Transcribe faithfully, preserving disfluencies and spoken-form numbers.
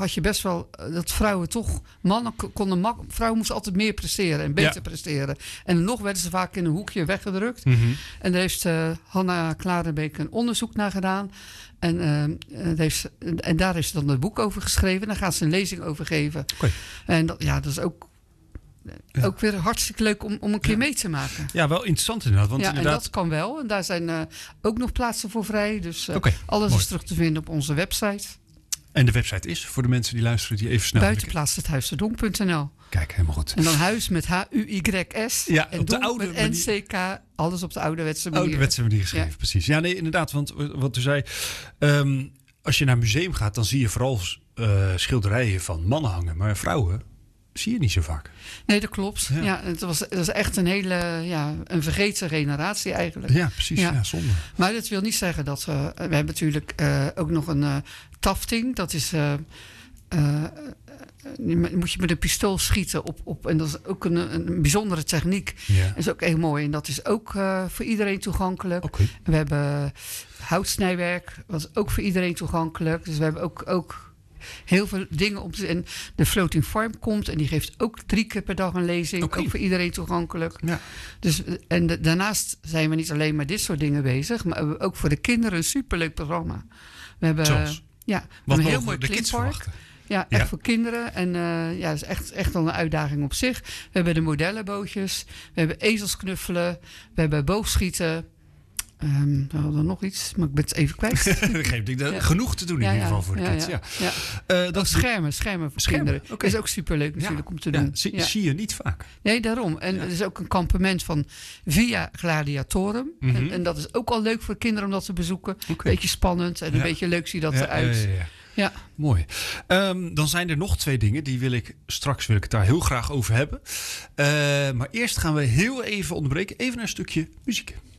had je best wel uh, dat vrouwen toch... Mannen konden mak- vrouwen moesten altijd meer presteren en beter ja. presteren. En nog werden ze vaak in een hoekje weggedrukt. Mm-hmm. En daar heeft uh, Hanna Klarenbeek een onderzoek naar gedaan. En, uh, heeft, en daar heeft ze dan een boek over geschreven. Daar gaat ze een lezing over geven. Okay. En dat, ja, dat is ook... Ja. Ook weer hartstikke leuk om, om een keer ja. mee te maken. Ja, wel interessant inderdaad. Want ja, inderdaad... en dat kan wel. En daar zijn uh, ook nog plaatsen voor vrij. Dus uh, okay, alles mooi. is terug te vinden op onze website. En de website is, voor de mensen die luisteren, die even snel... Buitenplaats het huis te donk punt n l. Kijk, helemaal goed. En dan huis met H U Y S. Ja, en op de oude met N C K. Alles op de ouderwetse manier. Ouderwetse manier geschreven, ja. precies. Ja, nee, inderdaad. Want wat u zei... Um, als je naar een museum gaat, dan zie je vooral uh, schilderijen van mannen hangen. Maar vrouwen... zie je niet zo vaak. Nee, dat klopt. Ja. Ja, het, was, het was echt een hele ja, een vergeten generatie eigenlijk. Ja, precies. Ja. Ja, zonde. Maar dat wil niet zeggen dat we... We hebben natuurlijk uh, ook nog een uh, tafting. Dat is... Uh, uh, uh, moet je met een pistool schieten op... op en dat is ook een, een bijzondere techniek. Ja. Dat is ook heel mooi. En dat is ook uh, voor iedereen toegankelijk. Okay. We hebben houtsnijwerk. Dat is ook voor iedereen toegankelijk. Dus we hebben ook... ook heel veel dingen op te, en de Floating Farm komt en die geeft ook drie keer per dag een lezing. Okay. Ook voor iedereen toegankelijk. Ja. Dus, en de, daarnaast zijn we niet alleen met dit soort dingen bezig, maar we hebben ook voor de kinderen een superleuk programma. We hebben, Zoals? Ja, we Wat hebben een heel mooi de kids verwachten? Ja, echt ja. voor kinderen. En uh, ja, dat is echt, echt wel een uitdaging op zich. We hebben de modellenbootjes. We hebben ezelsknuffelen. We hebben boogschieten. Um, we hadden nog iets, maar ik ben het even kwijt. Geef ik ja. Genoeg te doen in ja, ieder geval voor de ja, kids. Ja. Ja. Ja. Uh, dat schermen, schermen voor schermen. kinderen. Okay. Is ook superleuk natuurlijk ja. om te doen. Ja, zie, ja. zie je niet vaak. Nee, daarom. En ja. er is ook een kampement van Via Gladiatorum. Mm-hmm. En, en dat is ook al leuk voor kinderen om dat te bezoeken. Okay. Beetje spannend en een ja. beetje leuk ziet dat ja, eruit. Ja, ja, ja. Ja. Mooi. Um, dan zijn er nog twee dingen. Die wil ik straks wil ik het daar heel graag over hebben. Uh, maar eerst gaan we heel even onderbreken. Even een stukje muziek.